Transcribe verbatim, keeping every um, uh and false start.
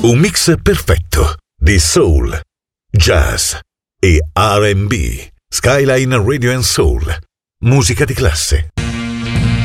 Un mix perfetto di soul, jazz e R and B. Skyline Radio and Soul. Musica di classe.